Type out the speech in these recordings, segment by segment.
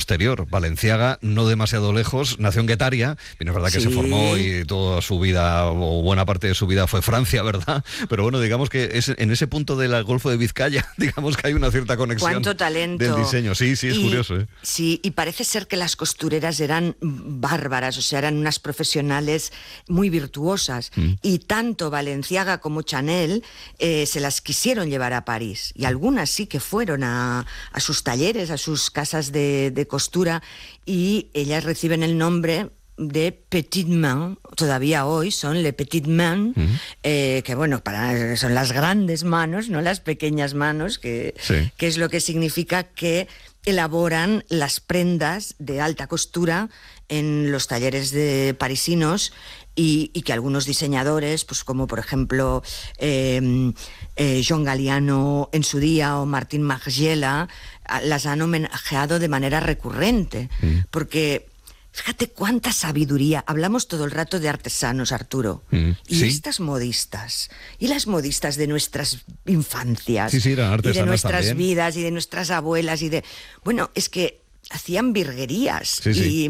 posterior. Balenciaga, no demasiado lejos, nació en Guetaria, pero es verdad que se formó y toda su vida, o buena parte de su vida, fue Francia, ¿verdad? Pero bueno, digamos que es en ese punto del Golfo de Vizcaya, digamos que hay una cierta conexión. ¡Cuánto talento! Del diseño. Sí, es curioso, ¿eh? Sí, y parece ser que las costureras eran bárbaras, o sea, eran unas profesionales muy virtuosas. Y tanto Balenciaga como Chanel se las quisieron llevar a París. Y algunas sí que fueron a sus talleres, a sus casas de costura, y ellas reciben el nombre de Petite Main, todavía hoy son Les Petites Mains, que bueno, son las grandes manos, no las pequeñas manos, que es lo que significa que elaboran las prendas de alta costura en los talleres de parisinos, y que algunos diseñadores, pues como por ejemplo John Galliano en su día o Martín Margiela, las han homenajeado de manera recurrente, porque fíjate cuánta sabiduría. Hablamos todo el rato de artesanos, Arturo. Y estas modistas, y las modistas de nuestras infancias, eran artesanas, y de nuestras también. Vidas, y de nuestras abuelas, bueno, es que hacían virguerías.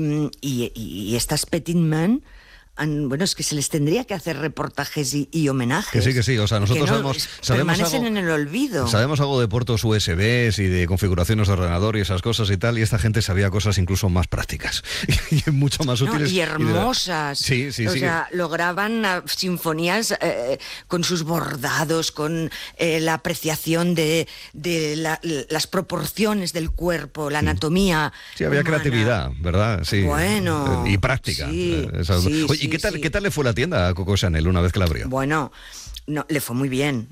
Y estas Petit Mains, bueno, es que se les tendría que hacer reportajes y homenajes. Que sí, o sea, nosotros sabemos permanecen algo, en el olvido. Sabemos algo de puertos USBs y de configuraciones de ordenador y esas cosas y tal, y esta gente sabía cosas incluso más prácticas y mucho más útiles. Y hermosas. Sí. O sea, lograban sinfonías con sus bordados, con la apreciación de las proporciones del cuerpo, la anatomía. Sí, había humana. Creatividad, ¿verdad? Sí. Bueno. Y práctica. Oye, ¿y qué tal le fue la tienda a Coco Chanel una vez que la abrió? Bueno, no, le fue muy bien.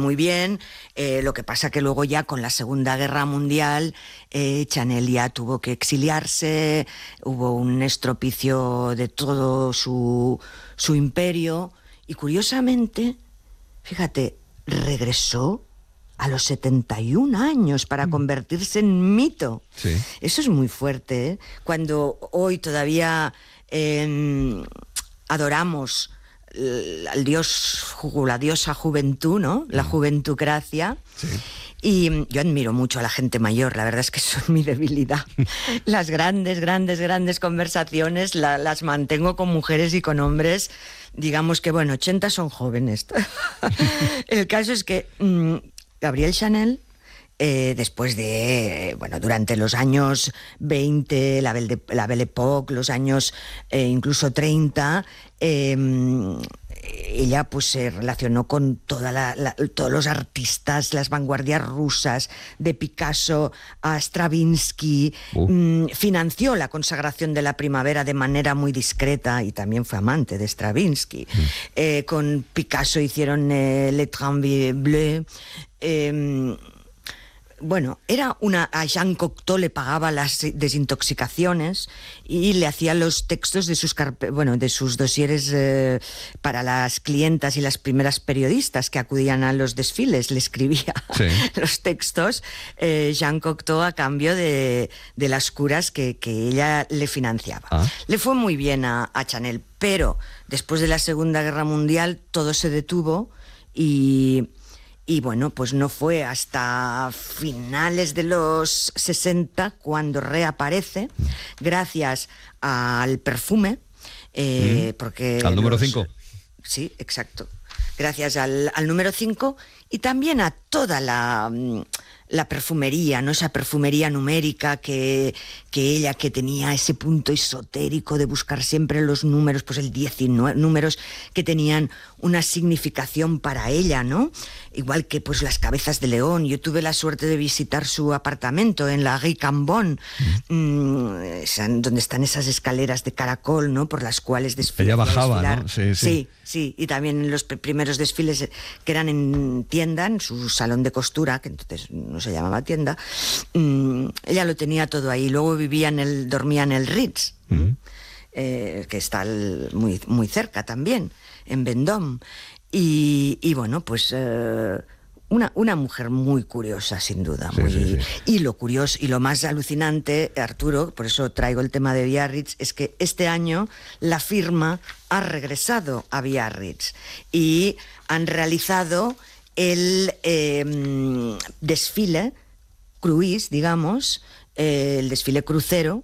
Lo que pasa que luego ya con la Segunda Guerra Mundial, Chanel ya tuvo que exiliarse, hubo un estropicio de todo su imperio, y curiosamente, fíjate, regresó a los 71 años para convertirse en mito. Sí. Eso es muy fuerte, ¿eh? Cuando hoy todavía adoramos al dios, la diosa juventud, ¿no? La juventucracia. Sí. Y yo admiro mucho a la gente mayor, la verdad es que son mi debilidad. Las grandes conversaciones las mantengo con mujeres y con hombres. Digamos que, bueno, 80 son jóvenes. El caso es que Gabrielle Chanel, después de, durante los años 20, la Belle Époque, los años incluso 30, ella pues se relacionó con todos los artistas, las vanguardias rusas, de Picasso a Stravinsky, financió la consagración de la primavera de manera muy discreta, y también fue amante de Stravinsky. Con Picasso hicieron Le Tramway Bleu. Bueno, a Jean Cocteau le pagaba las desintoxicaciones y le hacía los textos de sus dosieres para las clientas y las primeras periodistas que acudían a los desfiles. Le escribía los textos Jean Cocteau a cambio de las curas que ella le financiaba. Le fue muy bien a Chanel, pero después de la Segunda Guerra Mundial todo se detuvo, y bueno, pues no fue hasta finales de los 60 cuando reaparece, gracias al perfume, porque... Al número 5. Sí, exacto. Gracias al número 5, y también a toda la perfumería, ¿no? Esa perfumería numérica que ella, que tenía ese punto esotérico de buscar siempre los números, pues el 19, números que tenían una significación para ella, ¿no? Igual que pues las cabezas de león. Yo tuve la suerte de visitar su apartamento en la Rue Cambon, donde están esas escaleras de caracol, ¿no? Por las cuales desfilaba. Ella bajaba, ¿no? Sí, y también en los primeros desfiles que eran en tienda, en su salón de costura, que entonces no se llamaba tienda, ella lo tenía todo ahí. Luego dormía en el Ritz, que está muy, muy cerca también, en Vendôme. Y bueno, pues una mujer muy curiosa, sin duda. Y lo curioso y lo más alucinante, Arturo, por eso traigo el tema de Biarritz, es que este año la firma ha regresado a Biarritz y han realizado el desfile cruise, digamos, el desfile crucero,